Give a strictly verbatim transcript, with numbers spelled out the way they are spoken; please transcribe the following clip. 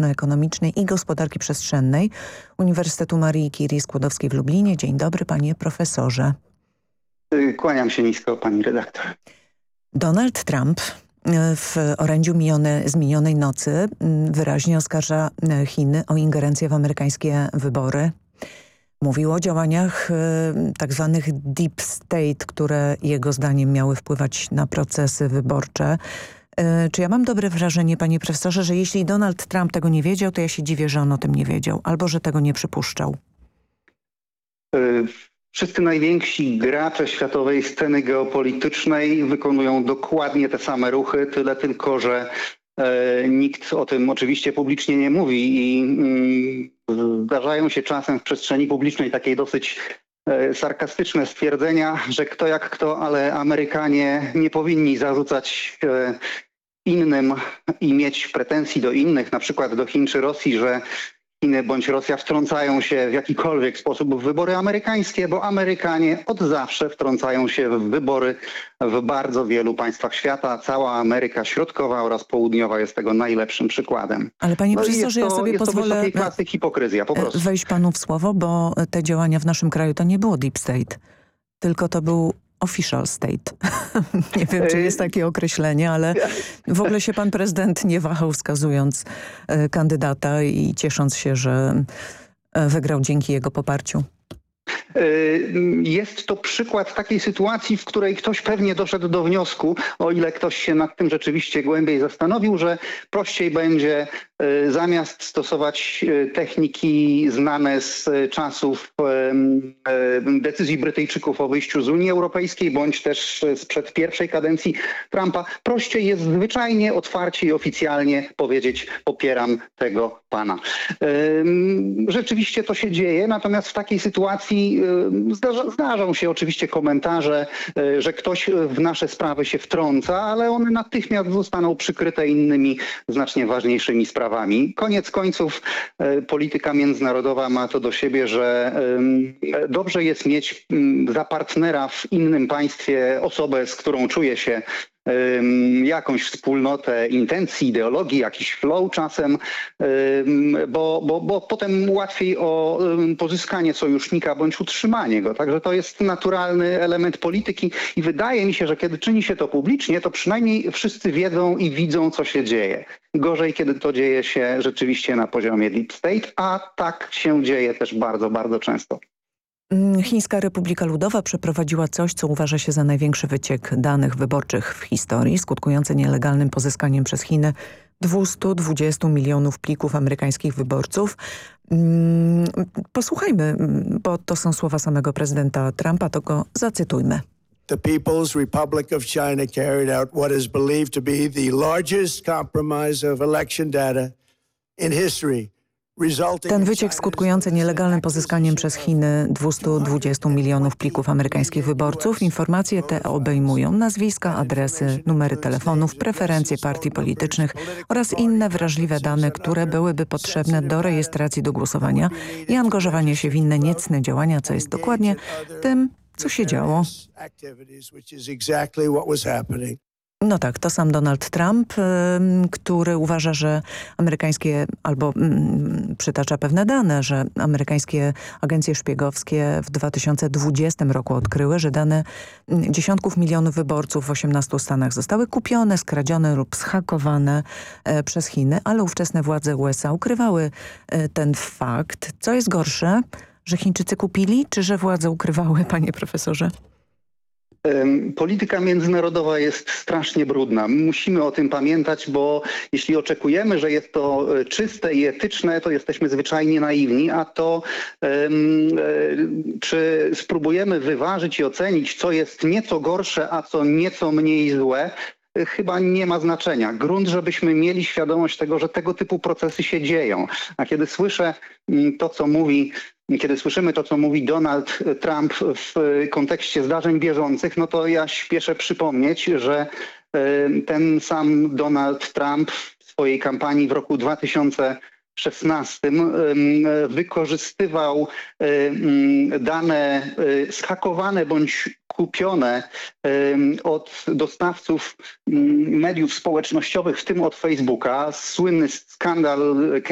Społeczno-Ekonomicznej i Gospodarki Przestrzennej Uniwersytetu Marii Curie Skłodowskiej w Lublinie. Dzień dobry, panie profesorze. Kłaniam się nisko, pani redaktor. Donald Trump w orędziu minione, z minionej nocy wyraźnie oskarża Chiny o ingerencję w amerykańskie wybory. Mówił o działaniach tak zwanych deep state, które jego zdaniem miały wpływać na procesy wyborcze. Czy ja mam dobre wrażenie, panie profesorze, że jeśli Donald Trump tego nie wiedział, to ja się dziwię, że on o tym nie wiedział, albo że tego nie przypuszczał? Wszyscy najwięksi gracze światowej sceny geopolitycznej wykonują dokładnie te same ruchy, tyle tylko, że e, nikt o tym oczywiście publicznie nie mówi i mm, zdarzają się czasem w przestrzeni publicznej takiej dosyć e, sarkastyczne stwierdzenia, że kto jak kto, ale Amerykanie nie powinni zarzucać e, innym i mieć pretensji do innych, na przykład do Chin czy Rosji, że Chiny bądź Rosja wtrącają się w jakikolwiek sposób w wybory amerykańskie, bo Amerykanie od zawsze wtrącają się w wybory w bardzo wielu państwach świata. Cała Ameryka Środkowa oraz Południowa jest tego najlepszym przykładem. Ale panie no profesorze, to, ja sobie jest pozwolę to wysokiej klasy hipokryzja, po prostu. wejść panu w słowo, bo te działania w naszym kraju to nie było deep state, tylko to był official state. Nie wiem, czy jest takie określenie, ale w ogóle się pan prezydent nie wahał, wskazując kandydata i ciesząc się, że wygrał dzięki jego poparciu. Jest to przykład takiej sytuacji, w której ktoś pewnie doszedł do wniosku, o ile ktoś się nad tym rzeczywiście głębiej zastanowił, że prościej będzie zamiast stosować techniki znane z czasów decyzji Brytyjczyków o wyjściu z Unii Europejskiej, bądź też sprzed pierwszej kadencji Trumpa, prościej jest zwyczajnie, otwarcie i oficjalnie powiedzieć: popieram tego pana. Rzeczywiście to się dzieje, natomiast w takiej sytuacji zdarza, zdarzą się oczywiście komentarze, że ktoś w nasze sprawy się wtrąca, ale one natychmiast zostaną przykryte innymi, znacznie ważniejszymi sprawami. Koniec końców polityka międzynarodowa ma to do siebie, że dobrze jest mieć za partnera w innym państwie osobę, z którą czuje się jakąś wspólnotę intencji, ideologii, jakiś flow czasem, bo, bo, bo potem łatwiej o pozyskanie sojusznika bądź utrzymanie go. Także to jest naturalny element polityki i wydaje mi się, że kiedy czyni się to publicznie, to przynajmniej wszyscy wiedzą i widzą, co się dzieje. Gorzej, kiedy to dzieje się rzeczywiście na poziomie deep state, a tak się dzieje też bardzo, bardzo często. Chińska Republika Ludowa przeprowadziła coś, co uważa się za największy wyciek danych wyborczych w historii, skutkujący nielegalnym pozyskaniem przez Chiny dwieście dwadzieścia milionów plików amerykańskich wyborców. Posłuchajmy, bo to są słowa samego prezydenta Trumpa, to go zacytujmy. The People's Republic of China carried out what is believed to be the largest compromise of election data in history. Ten wyciek skutkujący nielegalnym pozyskaniem przez Chiny dwieście dwadzieścia milionów plików amerykańskich wyborców. Informacje te obejmują nazwiska, adresy, numery telefonów, preferencje partii politycznych oraz inne wrażliwe dane, które byłyby potrzebne do rejestracji do głosowania i angażowania się w inne niecne działania, co jest dokładnie tym, co się działo. No tak, to sam Donald Trump, y, który uważa, że amerykańskie, albo y, przytacza pewne dane, że amerykańskie agencje szpiegowskie w dwa tysiące dwudziestym roku odkryły, że dane dziesiątków milionów wyborców w osiemnastu stanach zostały kupione, skradzione lub zhakowane y, przez Chiny, ale ówczesne władze U S A ukrywały y, ten fakt. Co jest gorsze, że Chińczycy kupili, czy że władze ukrywały, panie profesorze? Polityka międzynarodowa jest strasznie brudna. Musimy o tym pamiętać, bo jeśli oczekujemy, że jest to czyste i etyczne, to jesteśmy zwyczajnie naiwni, a to um, czy spróbujemy wyważyć i ocenić, co jest nieco gorsze, a co nieco mniej złe, chyba nie ma znaczenia. Grunt, żebyśmy mieli świadomość tego, że tego typu procesy się dzieją. A kiedy słyszę to, co mówi Kiedy słyszymy to, co mówi Donald Trump w kontekście zdarzeń bieżących, no to ja śpieszę przypomnieć, że ten sam Donald Trump w swojej kampanii w roku dwa tysiące szesnastym wykorzystywał dane zhakowane bądź kupione od dostawców mediów społecznościowych, w tym od Facebooka. Słynny skandal